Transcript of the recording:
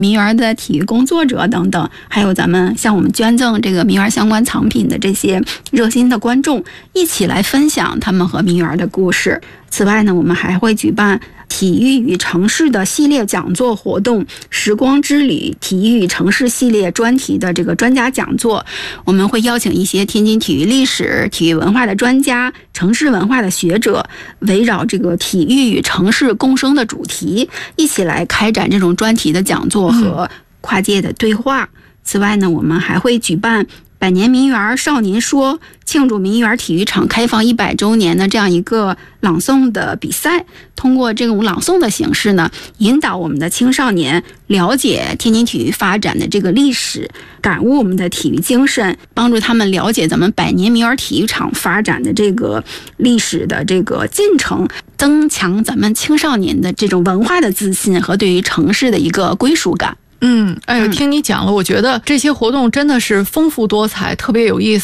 民园的体育工作者等等，还有咱们向我们捐赠这个民园相关藏品的这些热心的观众，一起来分享他们和民园的故事。此外呢，我们还会举办体育与城市的系列讲座活动，时光之旅体育与城市系列专题的这个专家讲座，我们会邀请一些天津体育历史、体育文化的专家、城市文化的学者，围绕这个体育与城市共生的主题，一起来开展这种专题的讲座和跨界的对话。此外呢，我们还会举办百年民园少年说，庆祝民园体育场开放100周年的这样一个朗诵的比赛，通过这种朗诵的形式呢，引导我们的青少年了解天津体育发展的这个历史，感悟我们的体育精神，帮助他们了解咱们百年民园体育场发展的这个历史的这个进程，增强咱们青少年的这种文化的自信和对于城市的一个归属感。 哎呦，听你讲了，我觉得这些活动真的是丰富多彩，特别有意思。